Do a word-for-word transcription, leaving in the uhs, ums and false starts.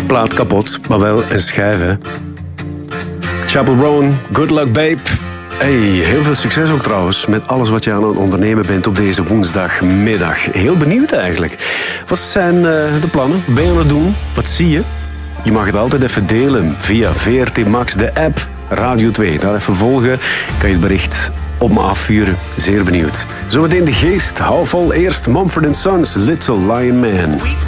plaat kapot, maar wel een schijf, hè. Chapel Roan, Good Luck Babe. Hey, heel veel succes ook trouwens met alles wat je aan het ondernemen bent op deze woensdagmiddag. Heel benieuwd eigenlijk. Wat zijn uh, de plannen? Wat ben je aan het doen? Wat zie je? Je mag het altijd even delen via V R T Max, de app Radio twee. Daar even volgen, kan je het bericht op me afvuren. Zeer benieuwd. Zometeen de geest. Hou vol. Eerst Mumford and Sons, Little Lion Man.